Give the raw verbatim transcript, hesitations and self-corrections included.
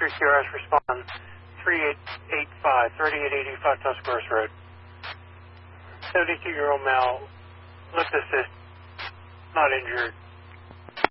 three Q R S, respond three eight eight five, thirty-eight eighty-five Tuscarawas Road. seventy-two-year-old male, lip assist, not injured.